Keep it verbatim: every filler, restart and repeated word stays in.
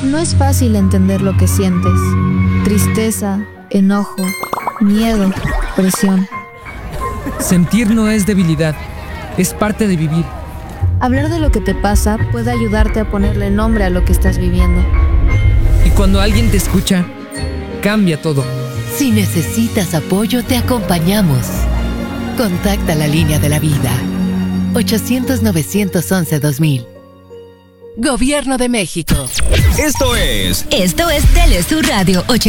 No es fácil entender lo que sientes. Tristeza, enojo, miedo, presión. Sentir no es debilidad, es parte de vivir. Hablar de lo que te pasa puede ayudarte a ponerle nombre a lo que estás viviendo. Y cuando alguien te escucha, cambia todo. Si necesitas apoyo, te acompañamos. Contacta la línea de la vida. ochocientos, novecientos once, dos mil. Gobierno de México. Esto es... Esto es Telesur Radio ochenta.